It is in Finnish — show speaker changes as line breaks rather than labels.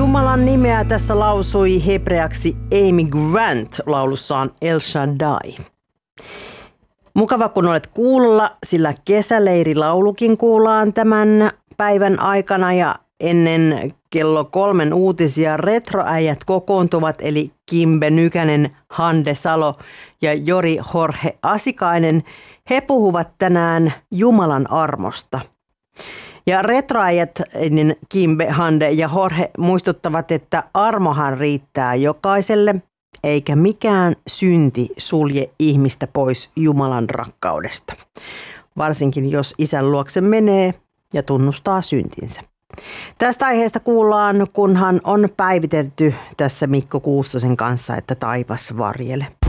Jumalan nimeä tässä lausui hebreaksi Amy Grant laulussaan El Shaddai. Mukava kun olet kuulla, sillä kesäleirilaulukin kuullaan tämän päivän aikana ja ennen kello 3 uutisia retroäijät kokoontuvat, eli Kimbe Nykänen, Hande Salo ja Jori Jorge Asikainen. He puhuvat tänään Jumalan armosta. Ja retroäijät, niin Kimbe, Hande ja Jorge muistuttavat, että armohan riittää jokaiselle, eikä mikään synti sulje ihmistä pois Jumalan rakkaudesta. Varsinkin jos isän luokse menee ja tunnustaa syntinsä. Tästä aiheesta kuullaan, kunhan on päivitetty tässä Mikko Kuustosen kanssa, että taivas varjele.